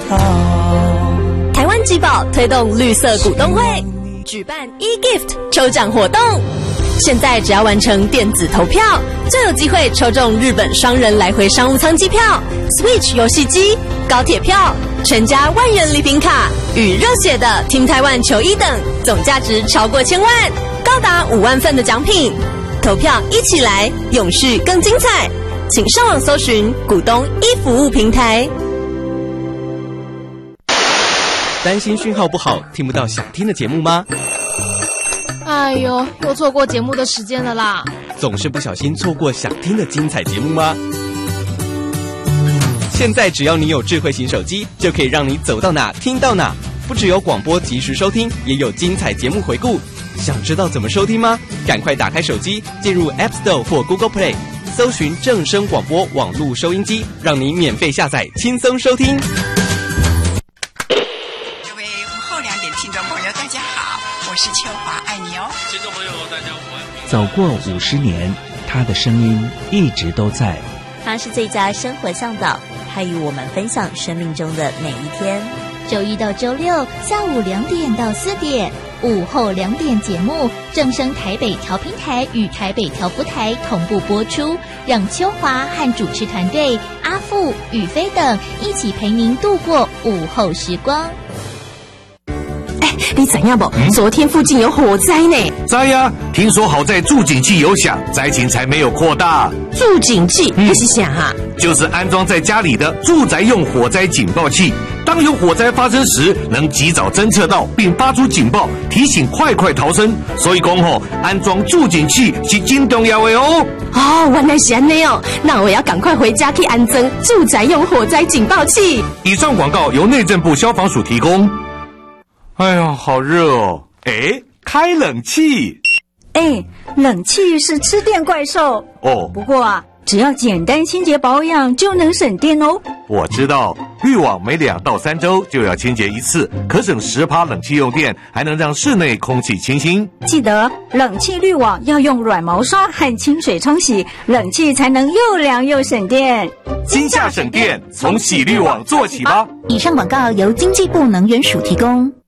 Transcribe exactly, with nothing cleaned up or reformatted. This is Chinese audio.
好。 台湾集宝推动绿色股东会，举办 e-gift 抽奖活动。现在只要完成电子投票，就有机会抽中日本双人来回商务舱机票、Switch 游戏机、高铁票、全家万元礼品卡与热血的 Team Taiwan 球衣等，总价值超过千万，高达五万份的奖品。投票一起来，永续更精彩！请上网搜寻股东 e 服务平台。 担心讯号不好，听不到想听的节目吗？ 哎呦，又错过节目的时间了啦！ 总是不小心错过想听的精彩节目吗？现在只要你有智慧型手机，就可以让你走到哪听到哪。不只有广播及时收听，也有精彩节目回顾。想知道怎么收听吗？赶快打开手机，进入 App Store 或 Google Play， 搜寻正声广播网络收音机，让你免费下载，轻松收听。 各位午后两点听众朋友，大家好，我是秋华，爱你哦。 听众朋友，大家午安。 走过五十年，他的声音一直都在。 他是最佳生活向导，他与我们分享生命中的每一天。 周一到周六下午两点到四点，午后两点节目正声台北调频台与台北调布台同步播出，让秋华和主持团队阿富、宇飞等一起陪您度过午后时光。 哎，你怎样不？嗯、昨天附近有火灾呢。 灾呀！听说好在住警器有响，灾情才没有扩大。 住警器那、嗯、是啥啊？ 就是安装在家里的住宅用火灾警报器。当有火灾发生时，能及早侦测到并发出警报，提醒快快逃生。所以讲吼，安装住警器是真重要的哦。 哦，原来是安内哦，那我要赶快回家去安装住宅用火灾警报器。 以上广告由内政部消防署提供。哎呀，好热哦！哎，开冷气。 哎，冷气是吃电怪兽哦。 不过啊，只要简单清洁保养就能省电哦。 我知道，滤网每两到三周就要清洁一次，可省十趴冷气用电，还能让室内空气清新。 记得冷气滤网要用软毛刷和清水冲洗，冷气才能又凉又省电。 今夏省电，从洗滤网做起吧。 以上广告由经济部能源署提供。